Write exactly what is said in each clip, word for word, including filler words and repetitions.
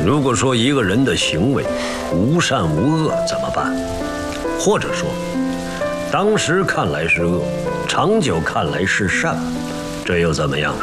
如果说一个人的行为无善无恶怎么办？或者说，当时看来是恶，长久看来是善，这又怎么样？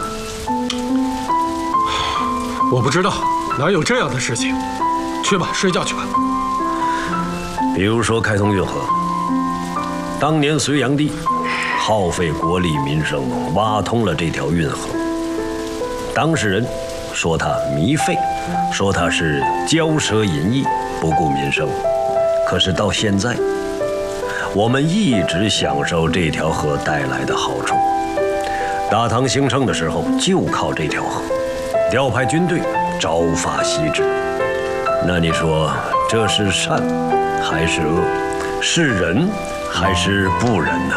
我不知道，哪有这样的事情？去吧，睡觉去吧。 比如说开通运河，当年隋炀帝耗费国力民生，挖通了这条运河。当事人说他糜费，说他是骄奢淫逸，不顾民生。可是到现在，我们一直享受这条河带来的好处。大唐兴盛的时候，就靠这条河，调派军队，朝发夕至。那你说这是善还是恶？是仁还是不仁呢？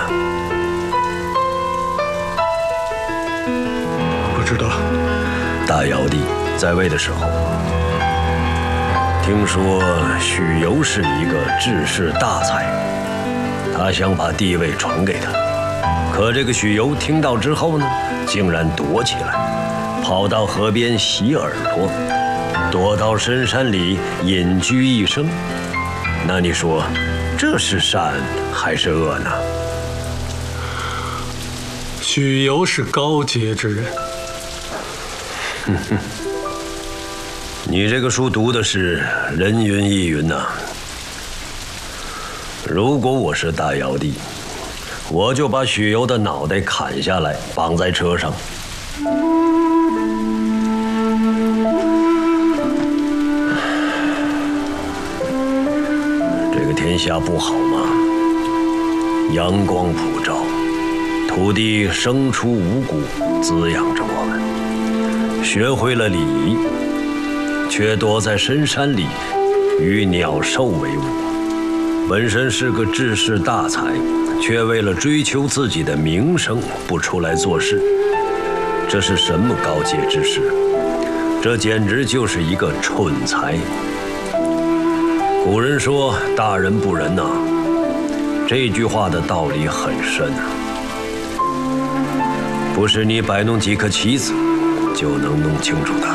不知道。 大尧帝在位的时候，听说许由是一个治世大才，他想把帝位传给他。可这个许由听到之后呢，竟然躲起来，跑到河边洗耳朵，躲到深山里隐居一生。那你说，这是善还是恶呢？ 许由是高洁之人。 哼哼，你这个书读的是人云亦云呐、啊。如果我是大尧帝，我就把许由的脑袋砍下来，绑在车上。这个天下不好吗？阳光普照，土地生出五谷，滋养着我们。学会了礼仪，却躲在深山里与鸟兽为伍。本身是个治世大才，却为了追求自己的名声不出来做事，这是什么高洁之士？这简直就是一个蠢才。古人说大人不仁呐、啊，这句话的道理很深啊。不是你摆弄几颗棋子就能弄清楚的。